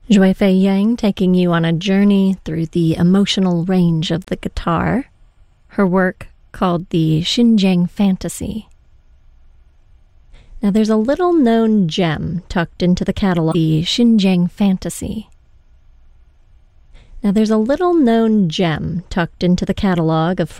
Zhui Fei Yang taking you on a journey through the emotional range of the guitar. Her work called the Xinjiang Fantasy. Now there's a little known gem tucked into the catalog, the Xinjiang Fantasy. Now there's a little known gem tucked into the catalog of